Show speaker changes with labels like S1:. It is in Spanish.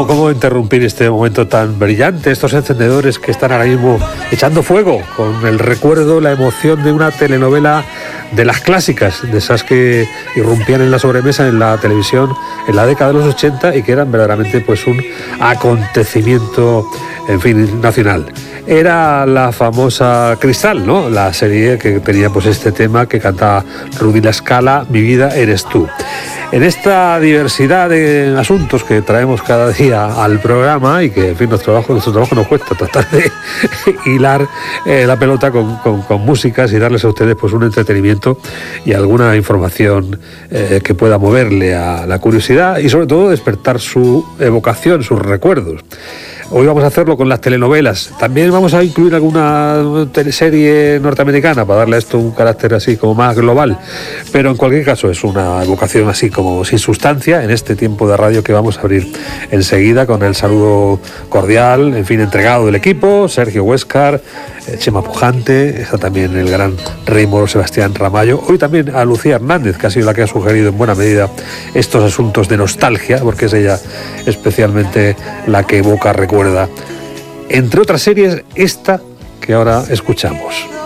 S1: ¿Cómo interrumpir este momento tan brillante? Estos encendedores que están ahora mismo echando fuego con el recuerdo, la emoción de una telenovela de las clásicas, de esas que irrumpían en la sobremesa en la televisión en la década de los 80 y que eran verdaderamente pues un acontecimiento, en fin, nacional. Era la famosa Cristal, ¿no? La serie que tenía pues este tema que canta Rudy La Scala, Mi vida eres tú. En esta diversidad de asuntos que traemos cada día al programa y que, en fin, nuestro trabajo nos cuesta tratar de hilar la pelota con músicas y darles a ustedes pues un entretenimiento y alguna información que pueda moverle a la curiosidad y sobre todo despertar su evocación, sus recuerdos. Hoy vamos a hacerlo con las telenovelas. También vamos a incluir alguna teleserie norteamericana para darle a esto un carácter así como más global. Pero en cualquier caso es una evocación así como sin sustancia en este tiempo de radio que vamos a abrir enseguida con el saludo cordial, en fin, entregado del equipo, Sergio Huéscar, Chema Pujante, está también el gran Rey Moro Sebastián Ramallo. Hoy también a Lucía Hernández, que ha sido la que ha sugerido en buena medida estos asuntos de nostalgia, porque es ella especialmente la que evoca, recuerda, entre otras series, esta que ahora escuchamos.